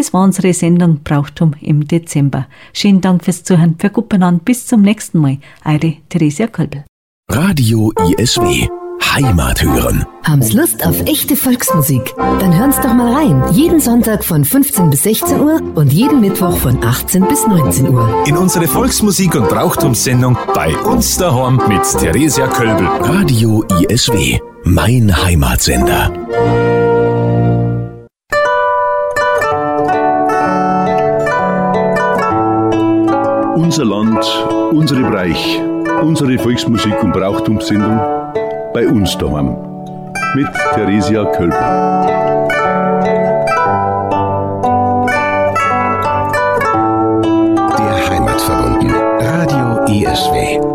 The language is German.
das war unsere Sendung Brauchtum im Dezember. Schönen Dank fürs Zuhören. Für gut benannt. Bis zum nächsten Mal. Eure Theresia Kölbel. Radio ISW. Heimat hören. Haben's Lust auf echte Volksmusik? Dann hören's doch mal rein. Jeden Sonntag von 15 bis 16 Uhr und jeden Mittwoch von 18 bis 19 Uhr. In unsere Volksmusik- und Brauchtumssendung bei uns daheim mit Theresia Kölbel. Radio ISW. Mein Heimatsender. Unser Land, unsere Bereich, unsere Volksmusik- und Brauchtumssendung bei uns daheim mit Theresia Kölbel. Der Heimatverbunden. Radio ISW.